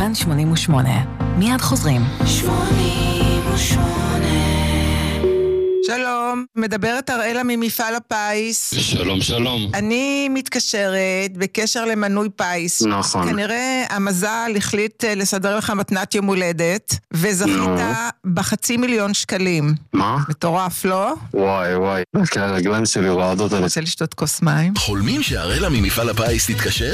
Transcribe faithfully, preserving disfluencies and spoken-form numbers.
כאן שמונים ושמונה. מיד חוזרים. שמונים ושמונה. שלום, מדברת אראלה ממפעל הפיס. שלום, שלום. אני מתקשרת בקשר למנוי פיס. נכון. כנראה המזל החליט לסדר לך מתנת יום הולדת, וזכית בחצי מיליון שקלים. מה? מטורף, לא? וואי, וואי. כי הרגליים שלי רועדות. רוצה לשתות כוס מים? חולמים שאראלה ממפעל הפיס תתקשר?